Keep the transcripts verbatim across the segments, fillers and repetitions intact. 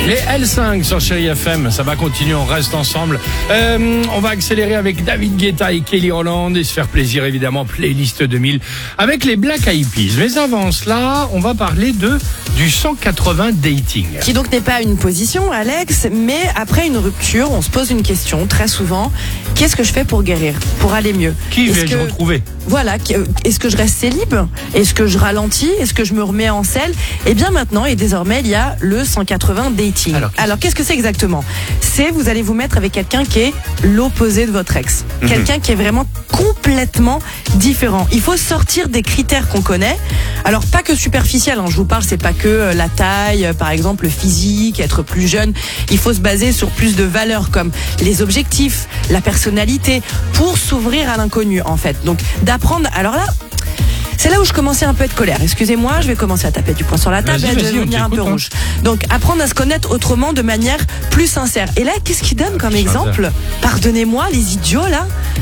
Les L cinq sur Chérie F M, ça va continuer, on reste ensemble. Euh, on va accélérer avec David Guetta et Kelly Rowland et se faire plaisir évidemment, playlist deux mille avec les Black Eyed Peas. Mais avant cela, on va parler de du cent quatre-vingts dating. Qui donc n'est pas une position, Alex, mais après une rupture, on se pose une question très souvent. Qu'est-ce que je fais pour guérir, pour aller mieux? Qui Est-ce vais-je que... retrouver? Voilà, est-ce que je reste célib? Est-ce que je ralentis? Est-ce que je me remets en selle? Et bien maintenant, et désormais, il y a le cent quatre-vingts dating. Alors, qu'est-ce, Alors, qu'est-ce que c'est exactement? C'est, vous allez vous mettre avec quelqu'un qui est l'opposé de votre ex. Mmh. Quelqu'un qui est vraiment complètement différent. Il faut sortir des critères qu'on connaît. Alors, pas que superficiel, hein, je vous parle, c'est pas que la taille, par exemple, le physique, être plus jeune. Il faut se baser sur plus de valeurs comme les objectifs, la personnalité, pour s'ouvrir à l'inconnu, en fait. Donc, d'apprendre, alors là, c'est là où je commençais un peu à être colère. Excusez-moi, je vais commencer à taper du poing sur la table vas-y, et je vais vas-y, devenir un peu hein. rouge. Donc, apprendre à se connaître autrement de manière plus sincère. Et là, qu'est-ce qu'il donne comme exemple? Pardonnez-moi, les idiots, là.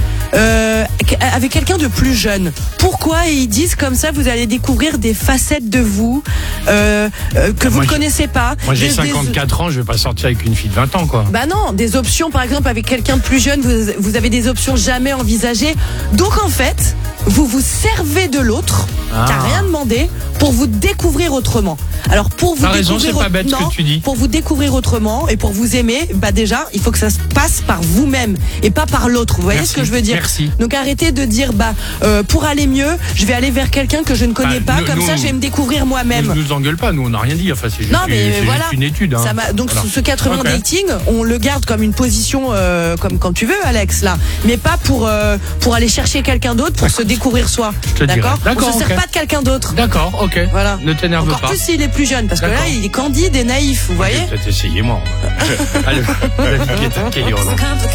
Euh, avec quelqu'un de plus jeune. Pourquoi ils disent comme ça, vous allez découvrir des facettes de vous euh, euh, que vous ne connaissez pas. Moi j'ai des, cinquante-quatre des... ans, je vais pas sortir avec une fille de vingt ans, quoi. Bah non, des options, par exemple, avec quelqu'un de plus jeune, vous, vous avez des options jamais envisagées. Donc en fait, vous vous servez de l'autre, ah. qui n'a rien demandé, pour vous découvrir autrement. Alors pour vous T'as raison, découvrir c'est pas bête non, ce que tu dis. Pour vous découvrir autrement et pour vous aimer, bah déjà, il faut que ça se passe par vous-même et pas par l'autre. Vous voyez Merci. ce que je veux dire? Merci. Donc arrêtez de dire bah euh, pour aller mieux, je vais aller vers quelqu'un que je ne connais bah, pas, nous, comme nous, ça je vais me découvrir moi-même. Ne nous engueule pas, nous on n'a rien dit. Enfin c'est juste, non, mais c'est voilà. juste une étude. Hein. Ça m'a... Donc voilà. ce quatre-vingts okay. dating, on le garde comme une position euh, comme quand tu veux, Alex, là, mais pas pour euh, pour aller chercher quelqu'un d'autre pour se découvrir soi. D'accord. D'accord. On se sert okay. pas de quelqu'un d'autre. D'accord. Ok. Voilà. Ne t'énerve Encore pas. plus s'il est plus jeune, parce D'accord. que là il est candide et naïf, vous voyez. Je vais peut-être essayer moi. Allez, David Guetta, Kelly Rowland.